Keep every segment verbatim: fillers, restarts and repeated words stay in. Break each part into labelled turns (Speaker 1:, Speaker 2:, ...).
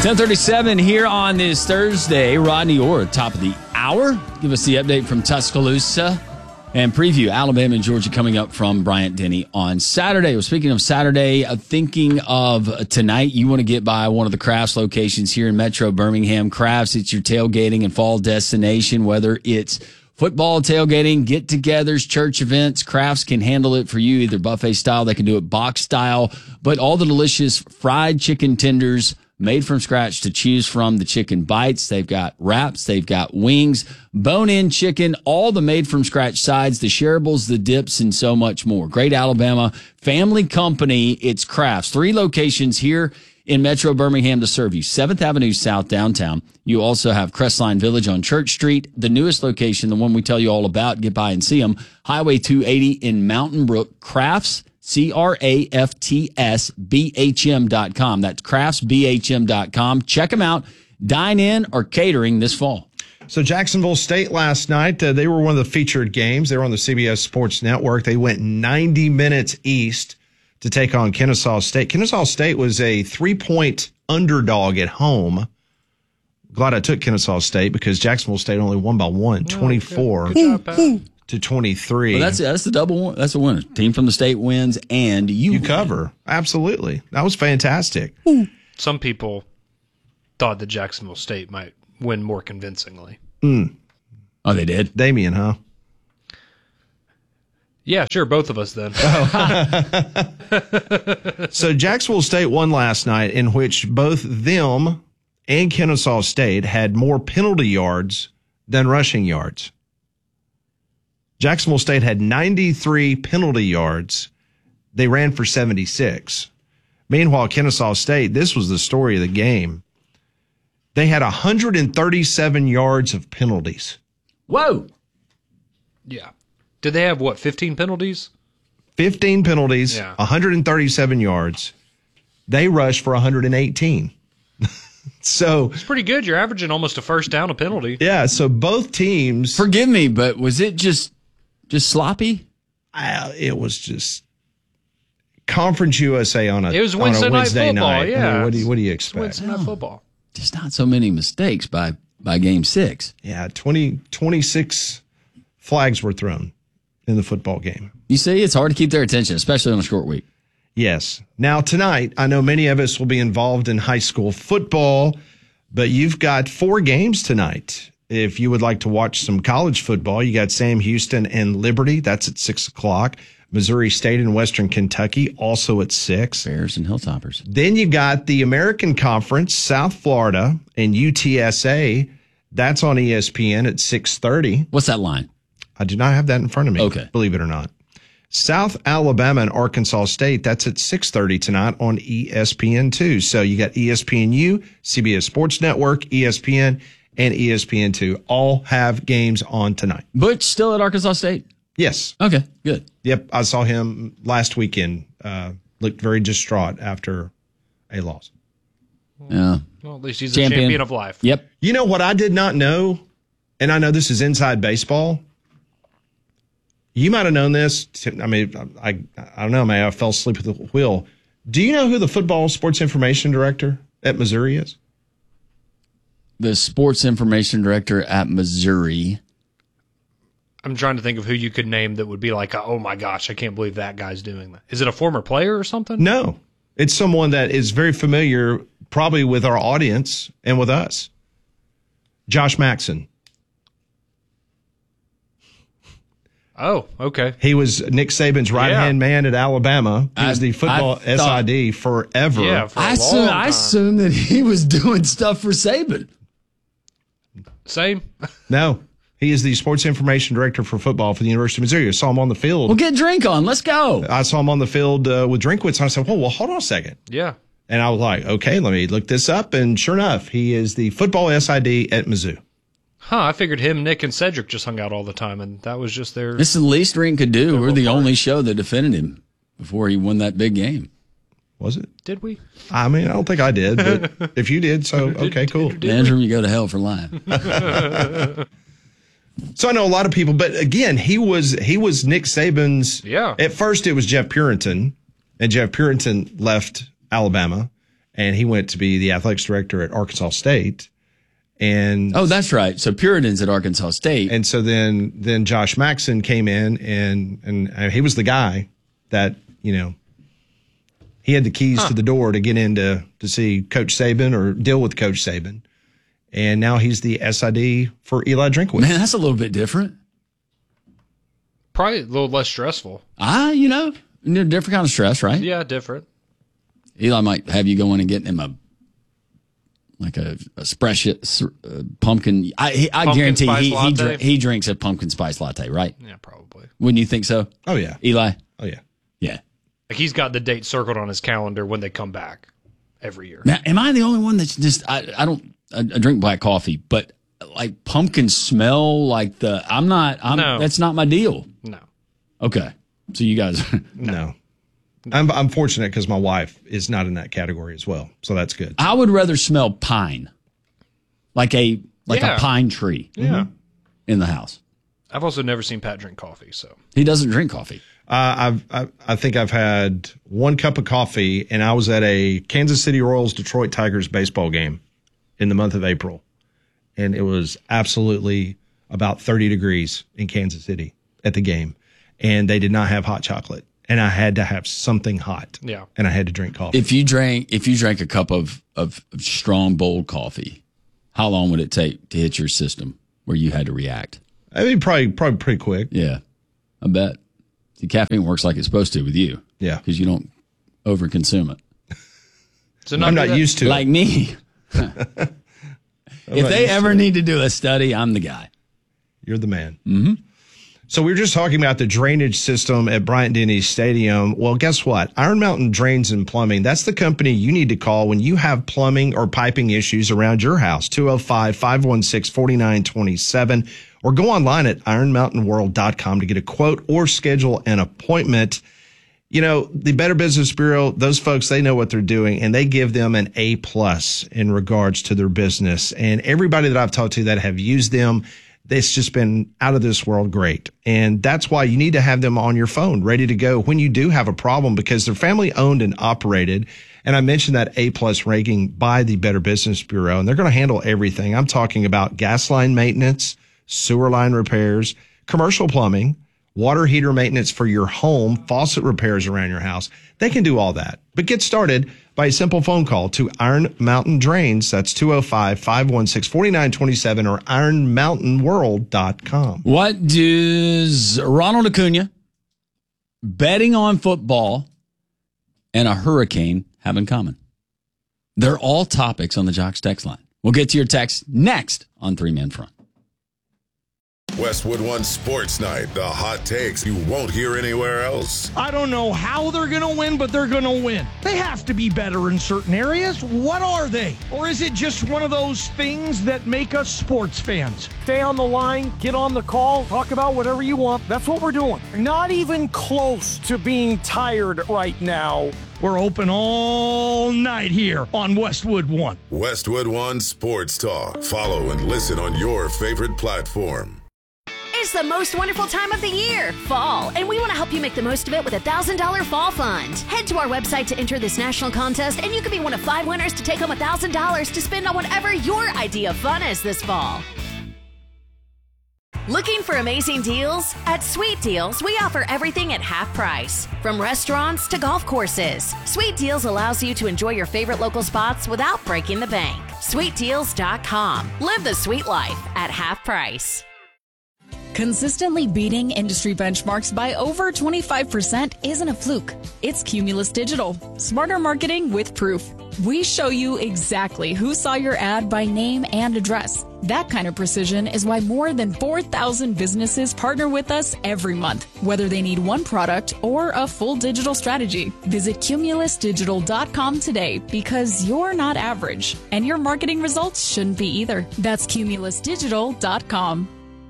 Speaker 1: ten thirty-seven here on this Thursday. Rodney Orr, top of the hour. Give us the update from Tuscaloosa and preview Alabama and Georgia coming up from Bryant-Denny on Saturday. Well, speaking of Saturday, uh, thinking of tonight, you want to get by one of the Crafts locations here in Metro Birmingham. Crafts, it's your tailgating and fall destination, whether it's football tailgating, get-togethers, church events. Crafts can handle it for you, either buffet style, they can do it box style, but all the delicious fried chicken tenders made from scratch to choose from. The chicken bites, they've got wraps, they've got wings, bone-in chicken, all the made-from-scratch sides, the shareables, the dips, and so much more. Great Alabama family company. It's Crafts. Three locations here in Metro Birmingham to serve you. seventh Avenue South downtown. You also have Crestline Village on Church Street. The newest location, the one we tell you all about, get by and see them, Highway two eighty in Mountain Brook. Crafts, C R A F T S B H M dot com. That's crafts b h m dot com. Check them out. Dine in or catering this fall.
Speaker 2: So Jacksonville State last night, uh, they were one of the featured games. They were on the C B S Sports Network. They went ninety minutes east to take on Kennesaw State. Kennesaw State was a three-point underdog at home. Glad I took Kennesaw State because Jacksonville State only won by one, twenty-four to twenty-three.
Speaker 1: Well, that's that's the double one. That's a winner. Team from the state wins, and you,
Speaker 2: you cover. Absolutely. That was fantastic.
Speaker 3: Some people thought that Jacksonville State might win more convincingly.
Speaker 2: Mm.
Speaker 1: Oh, they did?
Speaker 2: Damien, huh?
Speaker 3: Yeah, sure. Both of us then.
Speaker 2: So Jacksonville State won last night, in which both them and Kennesaw State had more penalty yards than rushing yards. Jacksonville State had ninety-three penalty yards. They ran for seventy-six. Meanwhile, Kennesaw State, this was the story of the game. They had one hundred thirty-seven yards of penalties.
Speaker 1: Whoa.
Speaker 3: Yeah. Did they have, what, fifteen penalties?
Speaker 2: fifteen penalties,
Speaker 3: yeah.
Speaker 2: one hundred thirty-seven yards. They rushed for one hundred eighteen. So
Speaker 3: it's pretty good. You're averaging almost a first down a penalty.
Speaker 2: Yeah, so both teams.
Speaker 1: Forgive me, but was it just just sloppy?
Speaker 2: Uh, it was just Conference U S A on a,
Speaker 3: it was
Speaker 2: Wednesday,
Speaker 3: on a Wednesday
Speaker 2: night.
Speaker 3: night.
Speaker 2: night.
Speaker 3: Yeah.
Speaker 2: I mean, what do you what do you expect?
Speaker 3: Wednesday night football.
Speaker 1: Just not so many mistakes by by game six.
Speaker 2: Yeah, twenty, twenty-six flags were thrown in the football game.
Speaker 1: You see, it's hard to keep their attention, especially on a short week.
Speaker 2: Yes. Now, tonight, I know many of us will be involved in high school football, but you've got four games tonight. If you would like to watch some college football, you got Sam Houston and Liberty. That's at six o'clock. Missouri State and Western Kentucky, also at six.
Speaker 1: Bears and Hilltoppers.
Speaker 2: Then you got the American Conference, South Florida and U T S A. That's on E S P N at six thirty.
Speaker 1: What's that line?
Speaker 2: I do not have that in front of me,
Speaker 1: okay.
Speaker 2: Believe it or not. South Alabama and Arkansas State, that's at six thirty tonight on E S P N two. So you got E S P N U, C B S Sports Network, E S P N, and E S P N two all have games on tonight.
Speaker 1: Butch still at Arkansas State?
Speaker 2: Yes.
Speaker 1: Okay, good.
Speaker 2: Yep, I saw him last weekend. Uh, looked very distraught after a loss.
Speaker 1: Yeah.
Speaker 3: Well, at least he's
Speaker 1: champion.
Speaker 3: a champion of life.
Speaker 1: Yep.
Speaker 2: You know what I did not know, and I know this is inside baseball. You might have known this. I mean, I I don't know. Maybe I fell asleep at the wheel. Do you know who the football sports information director at Missouri is?
Speaker 1: The sports information director at Missouri.
Speaker 3: I'm trying to think of who you could name that would be like, oh my gosh, I can't believe that guy's doing that. Is it a former player or something?
Speaker 2: No. It's someone that is very familiar probably with our audience and with us. Josh Maxson.
Speaker 3: Oh, okay.
Speaker 2: He was Nick Saban's right-hand
Speaker 3: yeah.
Speaker 2: man at Alabama. He
Speaker 1: I,
Speaker 2: was the football
Speaker 1: I
Speaker 2: S I D forever.
Speaker 3: Yeah, for a
Speaker 1: I,
Speaker 3: long
Speaker 1: assume,
Speaker 3: time.
Speaker 1: I assumed that he was doing stuff for Saban.
Speaker 3: Same.
Speaker 2: No. He is the sports information director for football for the University of Missouri. I saw him on the field.
Speaker 1: Well, get drink on. Let's go.
Speaker 2: I saw him on the field uh, with Drinkwitz, and I said, whoa, well, hold on a second.
Speaker 3: Yeah.
Speaker 2: And I was like, okay, let me look this up. And sure enough, he is the football S I D at Mizzou.
Speaker 3: Huh, I figured him, Nick, and Cedric just hung out all the time, and that was just their...
Speaker 1: This is the least Rink could do. We're the only show that defended him before he won that big game.
Speaker 2: Was it?
Speaker 3: Did we?
Speaker 2: I mean, I don't think I did, but if you did, so okay, cool.
Speaker 1: Andrew, you go to hell for lying.
Speaker 2: So I know a lot of people, but again, he was he was Nick Saban's.
Speaker 3: Yeah.
Speaker 2: At first, it was Jeff Purinton, and Jeff Purinton left Alabama, and he went to be the athletics director at Arkansas State. And
Speaker 1: oh, that's right. So Puritans at Arkansas State.
Speaker 2: And so then then Josh Maxson came in, and and he was the guy that, you know, he had the keys huh. to the door to get in to, to see Coach Saban or deal with Coach Saban. And now he's the S I D for Eli Drinkwitz.
Speaker 1: Man, that's a little bit different.
Speaker 3: Probably a little less stressful.
Speaker 1: Ah, you know, different kind of stress, right?
Speaker 3: Yeah, different.
Speaker 1: Eli might have you go in and get him a like a, a spread uh, pumpkin. I I pumpkin guarantee he he, dr- he drinks a pumpkin spice latte, right?
Speaker 3: Yeah, probably.
Speaker 1: Wouldn't you think so?
Speaker 2: Oh yeah,
Speaker 1: Eli.
Speaker 2: Oh yeah,
Speaker 1: yeah.
Speaker 3: Like he's got the date circled on his calendar when they come back every year.
Speaker 1: Now, am I the only one that's just I I don't I, I drink black coffee, but like pumpkin smell like the I'm not I'm
Speaker 3: no.
Speaker 1: that's not my deal.
Speaker 3: No.
Speaker 1: Okay, so you guys
Speaker 2: no. I'm I'm fortunate because my wife is not in that category as well, so that's good.
Speaker 1: I would rather smell pine, like a like
Speaker 3: yeah.
Speaker 1: a pine tree,
Speaker 3: yeah,
Speaker 1: in the house.
Speaker 3: I've also never seen Pat drink coffee, so
Speaker 1: he doesn't drink coffee.
Speaker 2: Uh, I've I, I think I've had one cup of coffee, and I was at a Kansas City Royals Detroit Tigers baseball game in the month of April, and it was absolutely about thirty degrees in Kansas City at the game, and they did not have hot chocolate. And I had to have something hot.
Speaker 3: Yeah.
Speaker 2: And I had to drink coffee.
Speaker 1: If you drank if you drank a cup of, of, of strong, bold coffee, how long would it take to hit your system where you had to react?
Speaker 2: I mean, probably probably pretty quick.
Speaker 1: Yeah. I bet. See, caffeine works like it's supposed to with you.
Speaker 2: Yeah.
Speaker 1: Because you don't overconsume it.
Speaker 3: So
Speaker 2: I'm not used to
Speaker 1: like
Speaker 2: it.
Speaker 1: me. If they ever need to do a study, I'm the guy.
Speaker 2: You're the man.
Speaker 1: Mm-hmm.
Speaker 2: So we were just talking about the drainage system at Bryant-Denny Stadium. Well, guess what? Iron Mountain Drains and Plumbing, that's the company you need to call when you have plumbing or piping issues around your house. two oh five, five one six, four nine two seven. Or go online at iron mountain world dot com to get a quote or schedule an appointment. You know, the Better Business Bureau, those folks, they know what they're doing, and they give them an A plus in regards to their business. And everybody that I've talked to that have used them, it's just been out of this world great. And that's why you need to have them on your phone ready to go when you do have a problem, because they're family owned and operated. And I mentioned that A plus ranking by the Better Business Bureau, and they're going to handle everything. I'm talking about gas line maintenance, sewer line repairs, commercial plumbing, water heater maintenance for your home, faucet repairs around your house. They can do all that. But get started by a simple phone call to Iron Mountain Drains. That's two oh five, five one six, four nine two seven or iron mountain world dot com.
Speaker 1: What does Ronald Acuna, betting on football, and a hurricane have in common? They're all topics on the Jocks text line. We'll get to your text next on Three Man Front.
Speaker 4: Westwood One Sports Night, the hot takes you won't hear anywhere else.
Speaker 5: I don't know how they're going to win, but they're going to win. They have to be better in certain areas. What are they? Or is it just one of those things that make us sports fans? Stay on the line, get on the call, talk about whatever you want. That's what we're doing. Not even close to being tired right now. We're open all night here on Westwood One.
Speaker 4: Westwood One Sports Talk. Follow and listen on your favorite platform.
Speaker 6: It's the most wonderful time of the year, fall, and we want to help you make the most of it with a one thousand dollars Fall Fund. Head to our website to enter this national contest, and you could be one of five winners to take home one thousand dollars to spend on whatever your idea of fun is this fall. Looking for amazing deals? At Sweet Deals, we offer everything at half price. From restaurants to golf courses, Sweet Deals allows you to enjoy your favorite local spots without breaking the bank. sweet deals dot com. Live the sweet life at half price.
Speaker 7: Consistently beating industry benchmarks by over twenty-five percent isn't a fluke. It's Cumulus Digital. Smarter marketing with proof. We show you exactly who saw your ad by name and address. That kind of precision is why more than four thousand businesses partner with us every month, whether they need one product or a full digital strategy. Visit cumulus digital dot com today, because you're not average, and your marketing results shouldn't be either. That's cumulus digital dot com.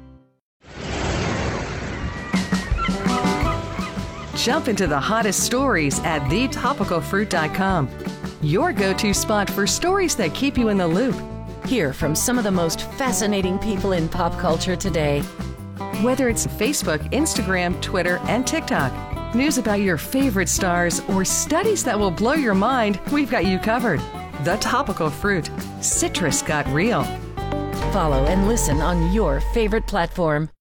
Speaker 8: Jump into the hottest stories at the topical fruit dot com. Your go-to spot for stories that keep you in the loop.
Speaker 9: Hear from some of the most fascinating people in pop culture today.
Speaker 8: Whether it's Facebook, Instagram, Twitter, and TikTok, news about your favorite stars, or studies that will blow your mind, we've got you covered. The Topical Fruit. Citrus got real.
Speaker 9: Follow and listen on your favorite platform.